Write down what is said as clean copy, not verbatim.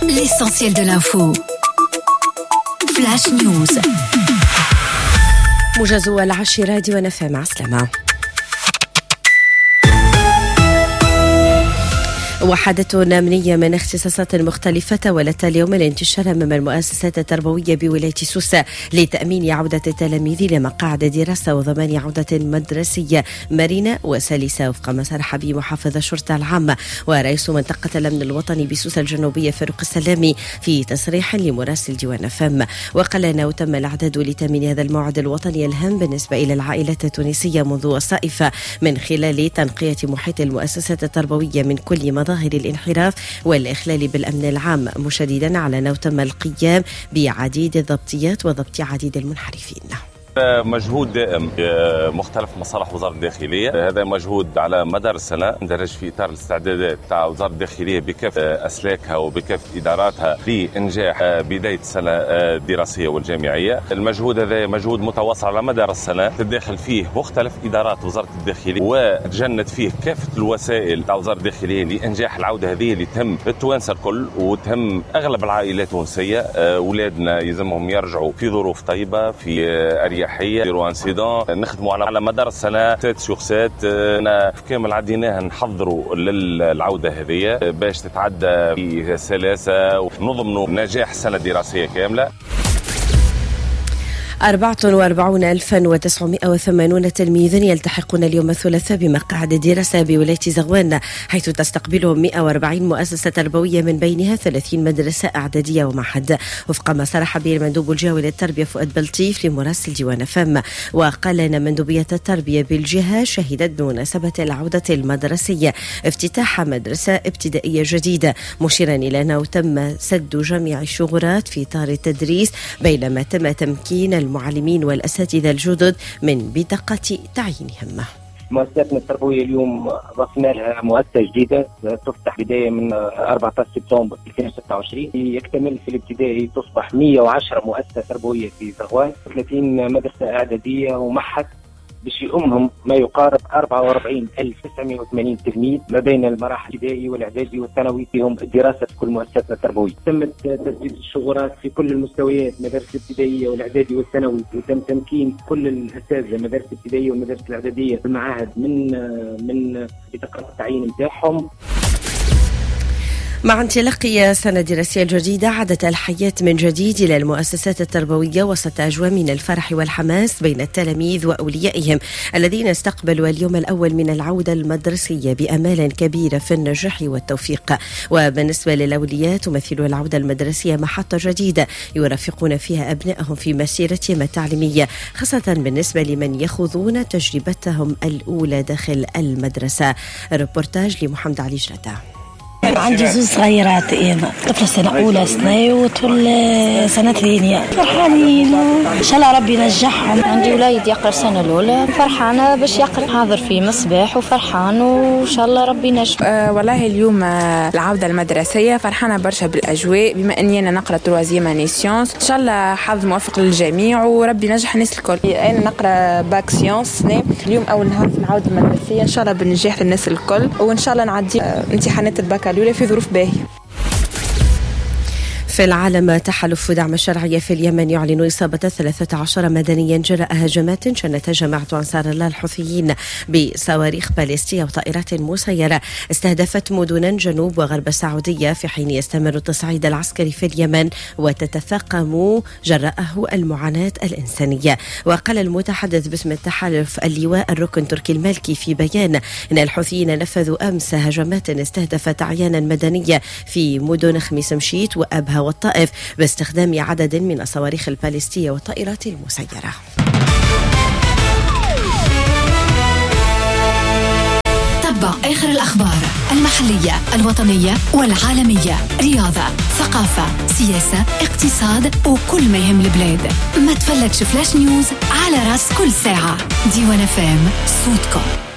l'essentiel de l'info. Flash News. موجز 10 راديو نفهم. عسلامة. وحدة أمنية من اختصاصات مختلفة تولت اليوم الانتشار أمام المؤسسات التربوية بولاية سوسة لتأمين عودة التلاميذ لمقاعد دراسة وضمان عودة مدرسية مرنة وسلسة، وفق ما صرح به محافظ الشرطة العامة ورئيس منطقة الأمن الوطني بسوسة الجنوبية فاروق السلامي في تصريح لمراسل ديوان فم. وقال أنه تم الإعداد لتأمين هذا الموعد الوطني الهام بالنسبة إلى العائلات التونسية منذ وظائف من خلال تنقية محيط المؤسسات التربوية من كل مظاهر الانحراف والإخلال بالأمن العام، مشددا على أنه تم القيام بعديد الضبطيات وضبط عديد المنحرفين. مجهود دائم مختلف مصالح وزارة الداخلية، هذا مجهود على مدار السنة اندرج في إطار الاستعدادات تاع وزارة الداخلية بكافة أسلاكها وبكافة إداراتها لإنجاح بداية السنة الدراسية والجامعية. المجهود هذا مجهود متواصل على مدار السنة تداخل فيه مختلف إدارات وزارة الداخلية وتجند فيه كافة الوسائل تاع وزارة الداخلية لإنجاح العودة هذه اللي تهم التوانسة الكل وتهم أغلب العائلات التونسية. أولادنا يلزمهم يرجعوا في ظروف طيبة، في أريحية، يديروا انسيدون. نخدموا على مدار السنة 3 شخصات في كامل عديناها نحضروا للعودة هذه باش تتعدى بسلاسة ونضمنوا نجاح السنة الدراسية كاملة. 44,980 تلميذ يلتحقون اليوم الثلاثاء بمقاعد دراسة بولاية زغوان، حيث تستقبلهم 140 مؤسسة تربوية من بينها 30 مدرسة إعدادية ومعهد، وفق ما صرح به المندوب الجهوي للتربية فؤاد بلطيف لمراسل ديوان فم. وقال أن مندوبية التربية بالجهة شهدت بمناسبة العودة المدرسية افتتاح مدرسة ابتدائية جديدة، مشيرا إلى أنه تم سد جميع الثغرات في إطار التدريس، بينما تم تمكين المعلمين والأساتذة الجدد من بطاقة تعيينهم. مؤسساتنا التربوية اليوم ضفنا لها مؤسسة جديدة تفتح بداية من 14 سبتمبر 2026، يكتمل في الابتدائي تصبح 110 مؤسسة تربوية في زغوان، 30 مدرسة إعدادية ومعهد، باش يؤمهم ما يقارب 44,980 تلميذ ما بين المراحل الابتدائي والاعدادي والثانوي فيهم الدراسه في كل مؤسسات التربويه. تمت تسجيل الشغورات في كل المستويات، مدارس الابتدائيه والاعدادي والثانوي، وتم تمكين كل الاساتذه المدارس الابتدائيه والمدارس الاعداديه في المعاهد من بطاقات التعيين نتاعهم. مع انطلاق السنة الدراسية الجديدة عادت الحياة من جديد إلى المؤسسات التربوية وسط أجواء من الفرح والحماس بين التلاميذ وأوليائهم الذين استقبلوا اليوم الأول من العودة المدرسية بأمال كبيرة في النجاح والتوفيق. وبالنسبة للأولياء تمثل العودة المدرسية محطة جديدة يرافقون فيها أبنائهم في مسيرتهم التعليمية، خاصة بالنسبة لمن يخوضون تجربتهم الأولى داخل المدرسة. ريبورتاج لمحمد علي جرادة. عندي 2 صغيرات، طفلة سنة أولى ثانوي وطفل سنة ثانية، فرحانين إن شاء الله ربي ينجحهم. عندي وليد يقرأ السنة الأولى، فرحانة باش يقرأ، حاضر في مصباح وفرحان وإن شاء الله ربي ينجح. والله اليوم العودة المدرسية فرحانة برشا بالأجواء، بما أني أنا نقرأ 3 أني سيونس، إن شاء الله حظ موفق للجميع وربي ينجح الناس الكل. أنا نقرأ باك سيونس، اليوم أول نهار في العودة المدرسية، إن شاء الله بالنجاح للناس الكل، وإن شاء الله نعدي امتحانات البكالوريا في ظروف باهية. في العالم، تحالف دعم الشرعية في اليمن يعلن إصابة 13 مدنيا جراء هجمات شنتها جماعة أنصار الله الحوثيين بصواريخ باليستية وطائرات مسيرة استهدفت مدنا جنوب وغرب السعودية، في حين يستمر التصعيد العسكري في اليمن وتتفاقم جراءه المعاناة الإنسانية. وقال المتحدث باسم التحالف اللواء الركن تركي المالكي في بيان أن الحوثيين نفذوا أمس هجمات استهدفت أعيانا مدنية في مدن خميس مشيت وأبها والطائف باستخدام عدد من الصواريخ الباليستية والطائرات المسيرة. تتبع آخر الأخبار المحلية الوطنية والعالمية، رياضة، ثقافة، سياسة، اقتصاد وكل ما يهم البلاد. ما تفلتش فلاش نيوز على راس كل ساعة. ديوان فام، صوتكم.